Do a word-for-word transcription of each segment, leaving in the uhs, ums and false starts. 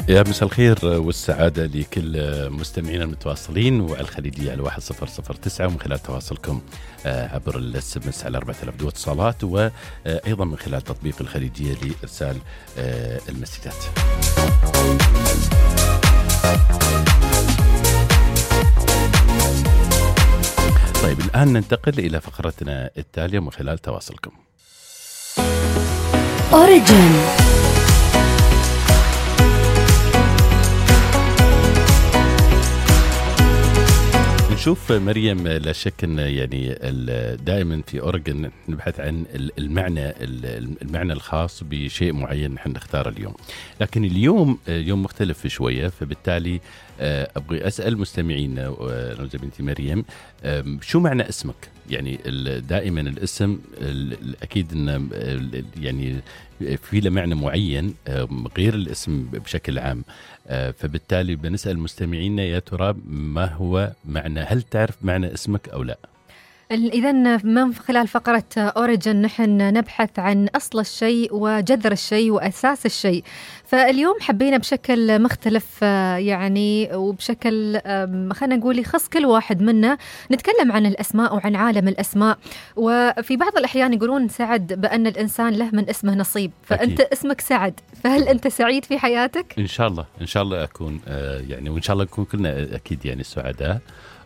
يا مساء الخير والسعادة لكل مستمعينا المتواصلين وعلى الخليجية على واحد صفر صفر تسعة، ومن خلال تواصلكم عبر الاس ام اس على أربعة آلاف دو اتصالات، وأيضا من خلال تطبيق الخليجية لإرسال المسجات. طيب الآن ننتقل إلى فقرتنا التالية من خلال تواصلكم. أوريجين. نشوف مريم، لا شك ان يعني دائما في أوريجين نبحث عن المعنى المعنى الخاص بشيء معين نحن نختاره اليوم، لكن اليوم يوم مختلف شويه، فبالتالي ابغي اسال مستمعينا زي بنتي مريم، شو معنى اسمك؟ يعني دائما الاسم اكيد انه يعني في له معنى معين غير الاسم بشكل عام، فبالتالي بنسال مستمعينا يا ترى ما هو معنى، هل تعرف معنى اسمك او لا؟ إذن من خلال فقرة أوريجين نحن نبحث عن أصل الشيء وجذر الشيء وأساس الشيء. فاليوم حبينا بشكل مختلف يعني وبشكل خلينا نقول يخص كل واحد منا نتكلم عن الأسماء وعن عالم الأسماء. وفي بعض الأحيان يقولون سعد بأن الإنسان له من اسمه نصيب، فأنت أكيد. اسمك سعد، فهل أنت سعيد في حياتك؟ إن شاء الله إن شاء الله أكون يعني، وإن شاء الله نكون كلنا أكيد يعني سعداء،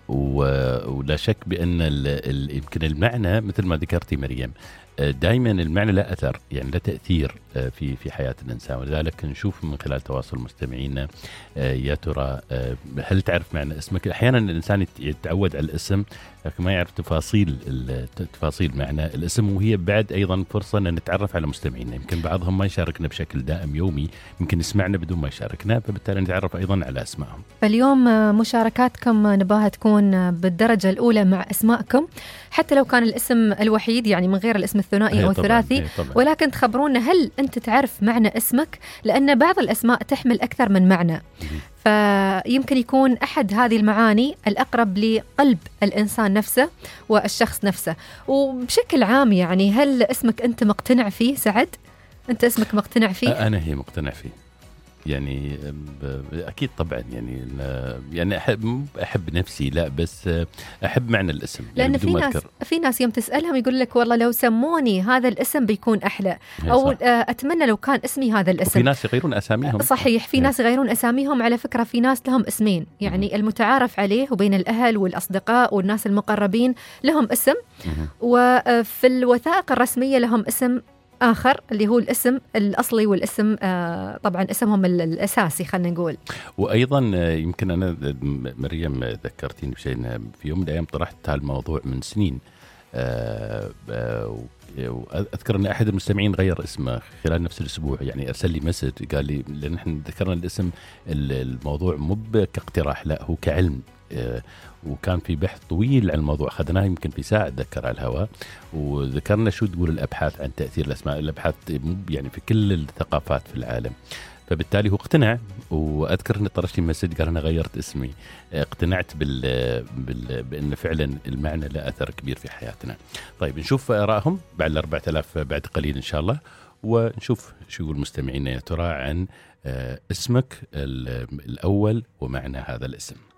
ولا شك بأن يمكن المعنى مثل ما ذكرتي مريم دائما المعنى لا أثر، يعني لا تأثير في في حياة الإنسان، ولذلك نشوف من خلال تواصل مستمعينا يا ترى هل تعرف معنى اسمك؟ أحيانا الإنسان يتعود على الاسم لكن ما يعرف تفاصيل تفاصيل معنى الاسم، وهي بعد أيضا فرصة أن نتعرف على مستمعينا، يمكن بعضهم ما يشاركنا بشكل دائم يومي، يمكن يسمعنا بدون ما يشاركنا، فبالتالي نتعرف أيضا على أسمائهم. فاليوم مشاركاتكم نباها تكون بالدرجة الأولى مع أسمائكم، حتى لو كان الاسم الوحيد يعني من غير الاسم الثنائي أو الثلاثي، ولكن تخبرونا هل أنت تعرف معنى اسمك، لأن بعض الأسماء تحمل أكثر من معنى، فيمكن يكون أحد هذه المعاني الأقرب لقلب الإنسان نفسه والشخص نفسه. وبشكل عام يعني هل اسمك أنت مقتنع فيه سعد؟ أنت اسمك مقتنع فيه؟ أنا هي مقتنع فيه يعني أكيد طبعا، يعني يعني أحب أحب نفسي لا، بس أحب معنى الاسم، لأن يعني في ناس أذكر. في ناس يوم تسألهم يقول لك والله لو سموني هذا الاسم بيكون أحلى، أو صح. أتمنى لو كان اسمي هذا الاسم. في ناس يغيرون أساميهم. صحيح، في ناس يغيرون أساميهم. على فكرة في ناس لهم اسمين، يعني المتعارف عليه وبين الأهل والأصدقاء والناس المقربين لهم اسم، وفي الوثائق الرسمية لهم اسم آخر اللي هو الاسم الأصلي والاسم آه طبعا اسمهم الأساسي خلينا نقول. وأيضا يمكن أنا مريم ذكرتيني بشيء، في يوم من الأيام طرحت هالموضوع من سنين، آه آه وأذكر أن أحد المستمعين غير اسمه خلال نفس الأسبوع، يعني أرسل لي مسج قال لي لأن نحن ذكرنا الاسم الموضوع مو كاقتراح، لا هو كعلم، آه وكان في بحث طويل عن الموضوع أخذناه يمكن في ساعة ذكر على الهواء، وذكرنا شو تقول الأبحاث عن تأثير الأسماء، الأبحاث يعني في كل الثقافات في العالم، فبالتالي هو اقتنع. وأذكر أني طرشت لي مسج قال أنا غيرت اسمي، اقتنعت بال... بال... بأن فعلا المعنى له أثر كبير في حياتنا. طيب نشوف آرائهم بعد الأربعة آلاف بعد قليل إن شاء الله، ونشوف شو يقول مستمعينا يا ترى عن اسمك الأول ومعنى هذا الاسم.